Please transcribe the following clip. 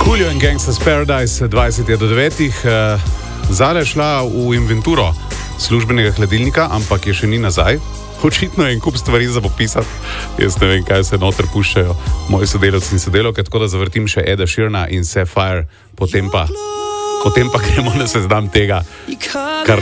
Coolio in Gangsta's Paradise 20 do 9. Zara je šla v inventuro službenega hladilnika, ampak je še ni nazaj. Očitno je en kup stvari za popisati. Jaz ne vem, kaj se noter puščajo moji sodelavci in sodelavke, tako da zavrtim še Eda Sheerana in Sapphire, potem pa gremo na seznam tega, kar